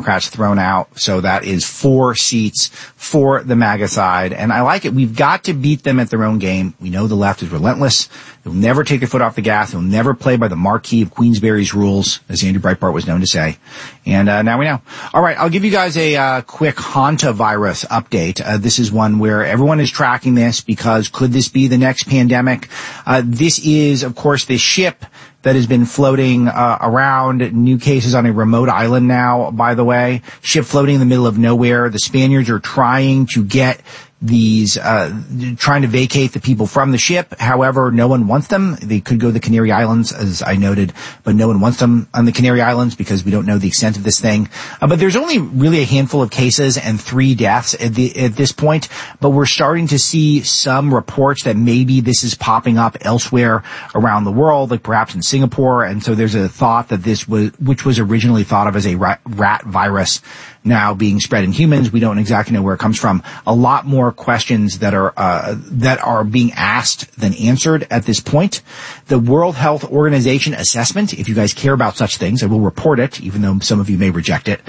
Democrats thrown out. So that is 4 seats for the MAGA side. And I like it. We've got to beat them at their own game. We know the left is relentless. They'll never take their foot off the gas. They'll never play by the marquee of Queensberry's rules, as Andrew Breitbart was known to say. And now we know. All right, I'll give you guys a quick hantavirus update. This is one where everyone is tracking this because could this be the next pandemic? This is, of course, this ship that has been floating around, new cases on a remote island now, by the way. Ship floating in the middle of nowhere. The Spaniards are trying to get trying to vacate the people from the ship. However, no one wants them. They could go to the Canary Islands, as I noted, but no one wants them on the Canary Islands because we don't know the extent of this thing. But there's only really a handful of cases and 3 deaths at this point. But we're starting to see some reports that maybe this is popping up elsewhere around the world, like perhaps in Singapore. And so there's a thought that which was originally thought of as a rat virus, now being spread in humans. We don't exactly know where it comes from. A lot more questions that are being asked than answered at this point. The World Health Organization assessment, if you guys care about such things, I will report it, even though some of you may reject it,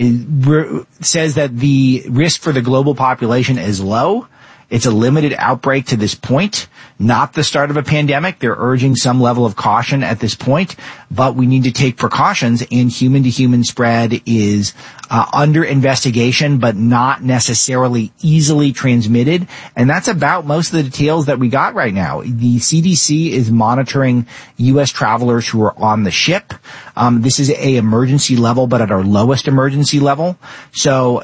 says that the risk for the global population is low. It's a limited outbreak to this point, not the start of a pandemic. They're urging some level of caution at this point, but we need to take precautions, and human-to-human spread is under investigation, but not necessarily easily transmitted. And that's about most of the details that we got right now. The CDC is monitoring U.S. travelers who are on the ship. This is a emergency level, but at our lowest emergency level. So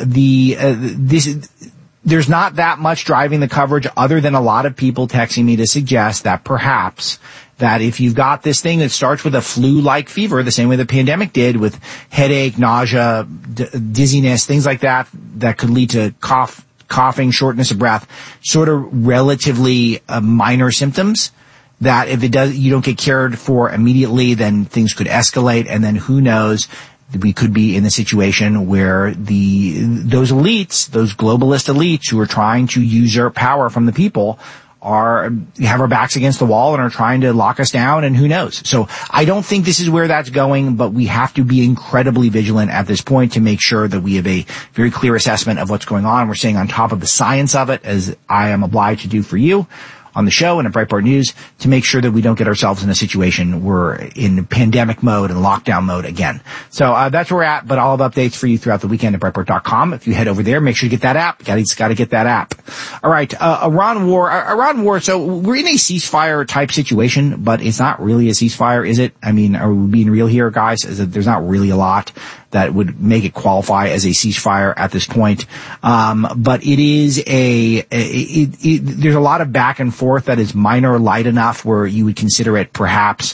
there's not that much driving the coverage other than a lot of people texting me to suggest that perhaps that if you've got this thing that starts with a flu-like fever, the same way the pandemic did, with headache, nausea, dizziness, things like that, that could lead to coughing, shortness of breath, sort of relatively minor symptoms, that if it does, you don't get cared for immediately, then things could escalate, and then who knows, we could be in a situation where those elites, those globalist elites who are trying to usurp power from the people have our backs against the wall and are trying to lock us down, and who knows. So I don't think this is where that's going, but we have to be incredibly vigilant at this point to make sure that we have a very clear assessment of what's going on. We're staying on top of the science of it, as I am obliged to do for you on the show and at Breitbart News, to make sure that we don't get ourselves in a situation where we're in pandemic mode and lockdown mode again. So that's where we're at, but I'll have updates for you throughout the weekend at Breitbart.com. If you head over there, make sure you get that app. Got to get that app. All right, Iran war. So we're in a ceasefire type situation, but it's not really a ceasefire, is it? I mean, are we being real here, guys? Is that there's not really a lot that would make it qualify as a ceasefire at this point. But it is there's a lot of back and forth that is minor, light enough where you would consider it perhaps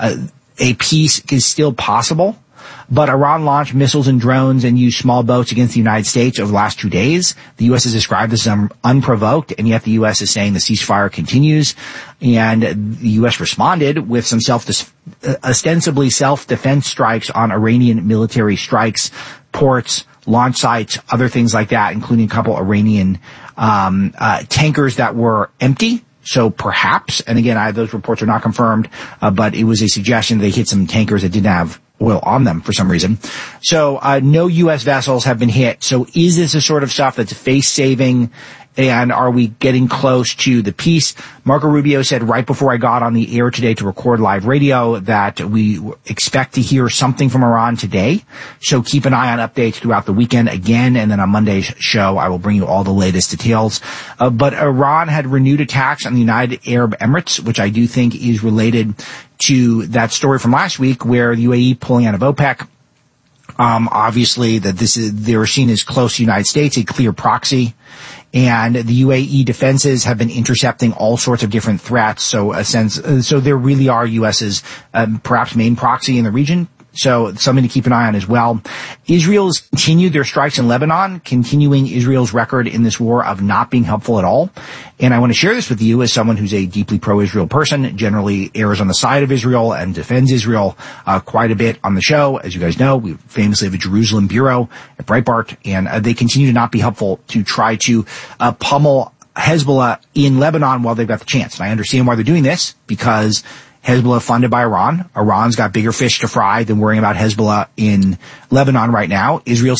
a peace is still possible. But Iran launched missiles and drones and used small boats against the United States over the last 2 days. The U.S. has described this as unprovoked, and yet the U.S. is saying the ceasefire continues. And the U.S. responded with some ostensibly self-defense strikes on Iranian military strikes, ports, launch sites, other things like that, including a couple Iranian tankers that were empty. So perhaps, and again, those reports are not confirmed, but it was a suggestion they hit some tankers that didn't have oil on them for some reason. So no U.S. vessels have been hit. So is this the sort of stuff that's face-saving, and are we getting close to the peace? Marco Rubio said right before I got on the air today to record live radio that we expect to hear something from Iran today. So keep an eye on updates throughout the weekend again, and then on Monday's show I will bring you all the latest details. But Iran had renewed attacks on the United Arab Emirates, which I do think is related to that story from last week where the UAE pulling out of OPEC. Obviously that they're seen as close to the United States, a clear proxy. And the UAE defenses have been intercepting all sorts of different threats. So there really are U.S.'s perhaps main proxy in the region. So something to keep an eye on as well. Israel's continued their strikes in Lebanon, continuing Israel's record in this war of not being helpful at all. And I want to share this with you as someone who's a deeply pro-Israel person, generally errs on the side of Israel and defends Israel quite a bit on the show. As you guys know, we famously have a Jerusalem bureau at Breitbart, and they continue to not be helpful to try to pummel Hezbollah in Lebanon while they've got the chance. And I understand why they're doing this, because Hezbollah funded by Iran. Iran's got bigger fish to fry than worrying about Hezbollah in Lebanon right now. Israel